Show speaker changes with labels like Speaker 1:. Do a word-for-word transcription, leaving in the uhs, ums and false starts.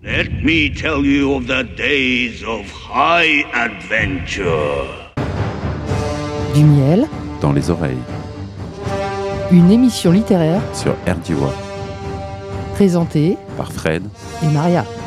Speaker 1: Let me tell you of the days of high adventure.
Speaker 2: Du miel
Speaker 3: dans les oreilles.
Speaker 2: Une émission littéraire
Speaker 3: sur R D W A.
Speaker 2: présentée
Speaker 3: par Fred
Speaker 2: et Maria.